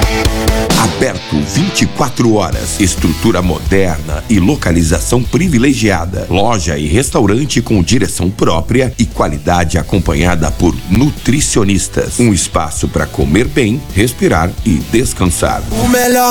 Aberto 24 horas, estrutura moderna e localização privilegiada. Loja e restaurante com direção própria e qualidade acompanhada por nutricionistas. Um espaço para comer bem, respirar e descansar. O melhor